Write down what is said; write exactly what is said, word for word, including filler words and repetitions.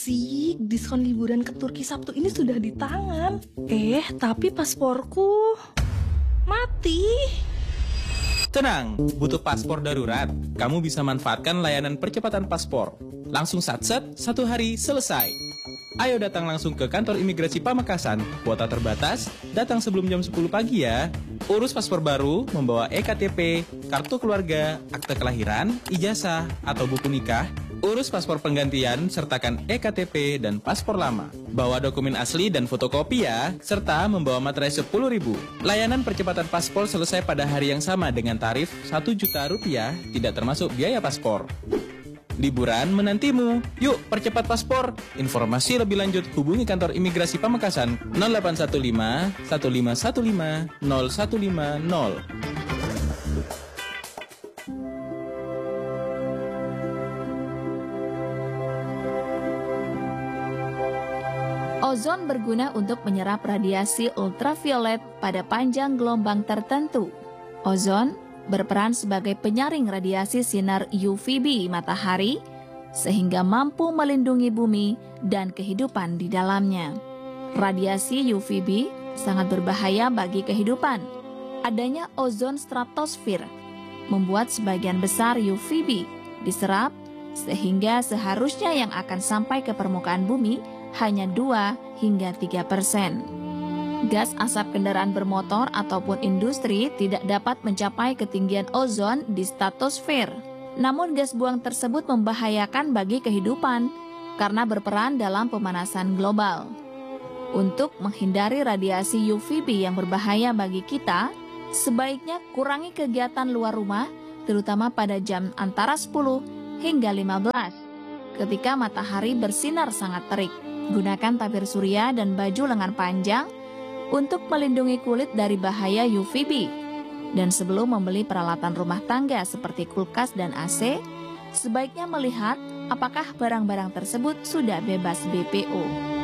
Sik, diskon liburan ke Turki Sabtu ini sudah di tangan. Eh, tapi pasporku mati. Tenang, butuh paspor darurat? Kamu bisa manfaatkan layanan percepatan paspor. Langsung satset, satu hari selesai. Ayo datang langsung ke kantor imigrasi Pamekasan. Kuota terbatas, datang sebelum jam sepuluh pagi ya. Urus paspor baru, membawa e K T P, kartu keluarga, akte kelahiran, ijazah, atau buku nikah. Urus paspor penggantian, sertakan e K T P dan paspor lama. Bawa dokumen asli dan fotokopi ya, serta membawa materai sepuluh ribu. Layanan percepatan paspor selesai pada hari yang sama dengan tarif satu juta rupiah, tidak termasuk biaya paspor. Liburan menantimu. Yuk, percepat paspor. Informasi lebih lanjut hubungi kantor imigrasi Pamekasan nol delapan satu lima satu lima satu lima nol satu lima nol. Ozon berguna untuk menyerap radiasi ultraviolet pada panjang gelombang tertentu. Ozon berperan sebagai penyaring radiasi sinar U V B matahari sehingga mampu melindungi bumi dan kehidupan di dalamnya. Radiasi U V B sangat berbahaya bagi kehidupan. Adanya ozon stratosfer membuat sebagian besar U V B diserap sehingga seharusnya yang akan sampai ke permukaan bumi hanya dua hingga tiga persen. Gas asap kendaraan bermotor ataupun industri tidak dapat mencapai ketinggian ozon di stratosfer. Namun gas buang tersebut membahayakan bagi kehidupan karena berperan dalam pemanasan global. Untuk menghindari radiasi U V B yang berbahaya bagi kita, sebaiknya kurangi kegiatan luar rumah, terutama pada jam antara sepuluh hingga lima belas. Ketika matahari bersinar sangat terik, gunakan tabir surya dan baju lengan panjang untuk melindungi kulit dari bahaya U V B. Dan sebelum membeli peralatan rumah tangga seperti kulkas dan A C, sebaiknya melihat apakah barang-barang tersebut sudah bebas B P O.